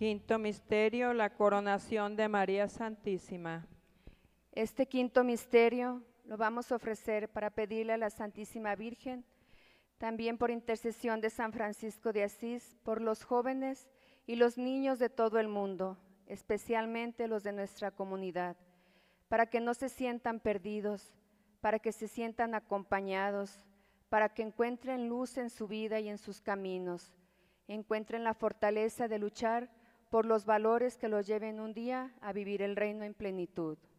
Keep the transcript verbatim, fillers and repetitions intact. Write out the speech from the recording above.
Quinto misterio, la coronación de María Santísima. Este quinto misterio lo vamos a ofrecer para pedirle a la Santísima Virgen, también por intercesión de San Francisco de Asís, por los jóvenes y los niños de todo el mundo, especialmente los de nuestra comunidad, para que no se sientan perdidos, para que se sientan acompañados, para que encuentren luz en su vida y en sus caminos, encuentren la fortaleza de luchar por los valores que los lleven un día a vivir el reino en plenitud.